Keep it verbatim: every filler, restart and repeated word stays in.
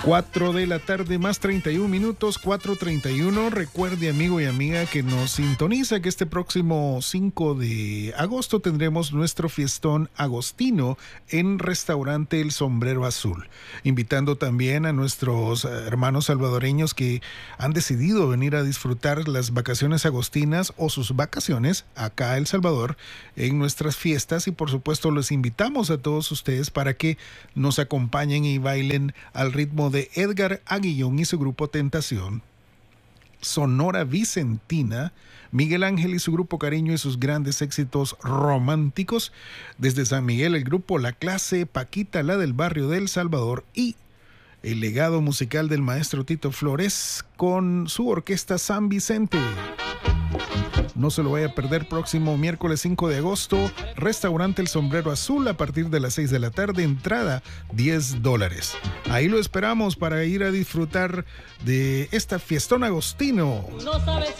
cuatro de la tarde más treinta y un minutos, cuatro treinta y uno. Recuerde, amigo y amiga, que nos sintoniza que este próximo cinco de agosto tendremos nuestro fiestón agostino en Restaurante El Sombrero Azul. Invitando también a nuestros hermanos salvadoreños que han decidido venir a disfrutar las vacaciones agostinas o sus vacaciones acá a El Salvador en nuestras fiestas, y por supuesto los invitamos a todos ustedes para que nos acompañen y bailen al ritmo de Edgar Aguillón y su grupo Tentación, Sonora Vicentina, Miguel Ángel y su grupo Cariño y sus grandes éxitos románticos. Desde San Miguel, el grupo La Clase, Paquita la del barrio de El Salvador y el legado musical del maestro Tito Flores con su orquesta San Vicente. No se lo vaya a perder, próximo miércoles cinco de agosto, Restaurante El Sombrero Azul a partir de las seis de la tarde, entrada diez dólares. Ahí lo esperamos para ir a disfrutar de esta fiestón agostino. No sabes